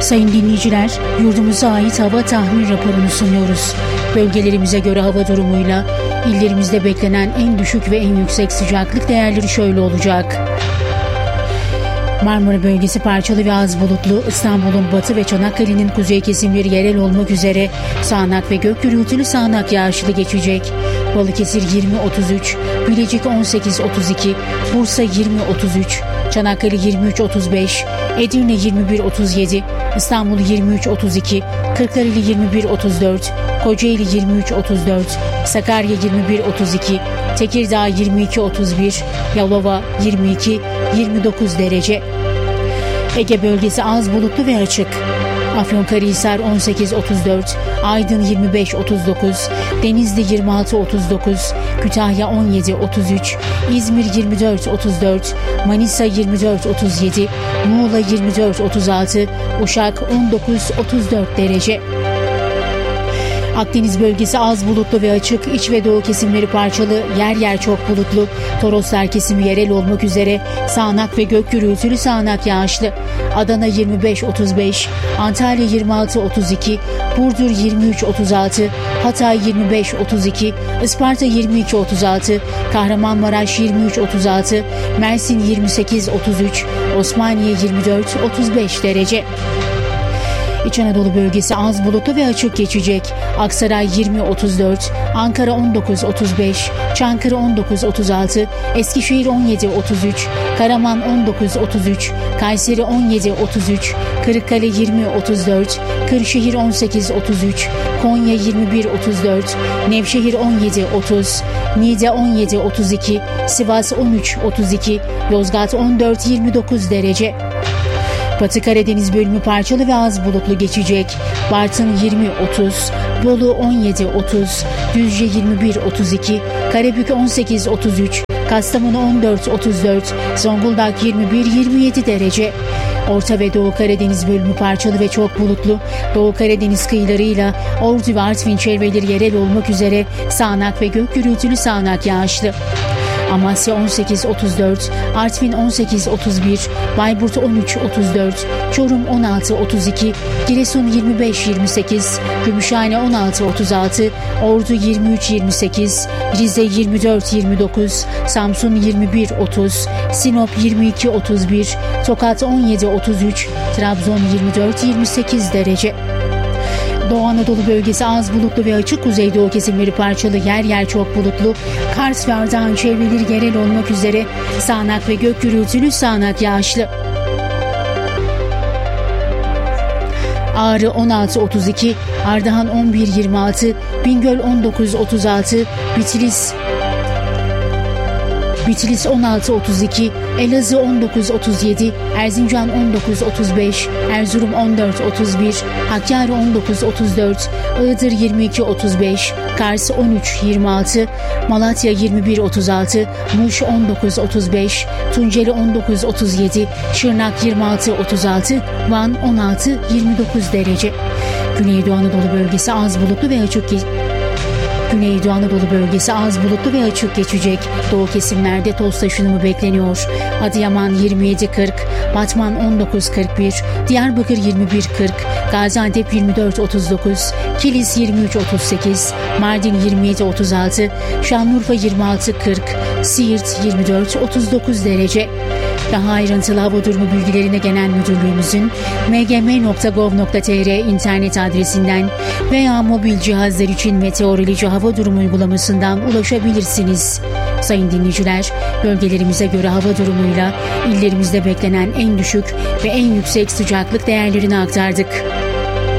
Sayın dinleyiciler, yurdumuza ait hava tahmin raporunu sunuyoruz. Bölgelerimize göre hava durumuyla illerimizde beklenen en düşük ve en yüksek sıcaklık değerleri şöyle olacak. Marmara bölgesi parçalı ve az bulutlu, İstanbul'un batı ve Çanakkale'nin kuzey kesimleri yerel olmak üzere sağanak ve gök gürültülü sağanak yağışlı geçecek. Balıkesir 20-33, Bilecik 18-32, Bursa 20-33, Çanakkale 23-35, Edirne 21-37, İstanbul 23-32, Kırklareli 21-34, Kocaeli 23-34, Sakarya 21-32, Tekirdağ 22-31, Yalova 22-29 derece. Ege bölgesi az bulutlu ve açık. Afyonkarahisar 18-34, Aydın 25-39, Denizli 26-39, Kütahya 17-33, İzmir 24-34, Manisa 24-37, Muğla 24-36, Uşak 19-34 derece. Akdeniz bölgesi az bulutlu ve açık, iç ve doğu kesimleri parçalı, yer yer çok bulutlu, Toroslar kesimi yerel olmak üzere sağanak ve gök gürültülü sağanak yağışlı. Adana 25-35, Antalya 26-32, Burdur 23-36, Hatay 25-32, Isparta 22-36, Kahramanmaraş 23-36, Mersin 28-33, Osmaniye 24-35 derece. İç Anadolu bölgesi az bulutlu ve açık geçecek. Aksaray 20-34, Ankara 19-35, Çankırı 19-36, Eskişehir 17-33, Karaman 19-33, Kayseri 17-33, Kırıkkale 20-34, Kırşehir 18-33, Konya 21-34, Nevşehir 17-30, Niğde 17-32, Sivas 13-32, Yozgat 14-29 derece. Batı Karadeniz bölümü parçalı ve az bulutlu geçecek. Bartın 20-30, Bolu 17-30, Düzce 21-32, Karabük 18-33, Kastamonu 14-34, Zonguldak 21-27 derece. Orta ve Doğu Karadeniz bölümü parçalı ve çok bulutlu. Doğu Karadeniz kıyılarıyla Ordu ve Artvin çevreleri yerel olmak üzere sağanak ve gök gürültülü sağanak yağışlı. Amasya 18-34, Artvin 18-31, Bayburt 13-34, Çorum 16-32, Giresun 25-28, Gümüşhane 16-36, Ordu 23-28, Rize 24-29, Samsun 21-30, Sinop 22-31, Tokat 17-33, Trabzon 24-28 derece. Doğu Anadolu bölgesi az bulutlu ve açık, kuzeydoğu kesimleri parçalı, yer yer çok bulutlu, Kars ve Ardahan çevreleri yerel olmak üzere sağanak ve gök gürültülü sağanak yağışlı. Ağrı 16-32, Ardahan 11-26, Bingöl 19-36, Bitlis 16-32, Elazığ 19-37, Erzincan 19-35, Erzurum 14-31, Hakkari 19-34, Iğdır 22-35, Kars 13-26, Malatya 21-36, Muş 19-35, Tunceli 19-37, Şırnak 26-36, Van 16-29 derece. Güneydoğu Anadolu bölgesi az bulutlu ve açık Güneydoğu Anadolu bölgesi az bulutlu ve açık geçecek. Doğu kesimlerde toz taşınımı bekleniyor. Adıyaman 27-40, Batman 19-41, Diyarbakır 21-40, Gaziantep 24-39, Kilis 23-38, Mardin 27-36, Şanlıurfa 26-40, Siirt 24-39 derece. Daha ayrıntılı hava durumu bilgilerine Genel Müdürlüğümüzün mgm.gov.tr internet adresinden veya mobil cihazlar için meteoroloji hava durumu uygulamasından ulaşabilirsiniz. Sayın dinleyiciler, bölgelerimize göre hava durumuyla illerimizde beklenen en düşük ve en yüksek sıcaklık değerlerini aktardık.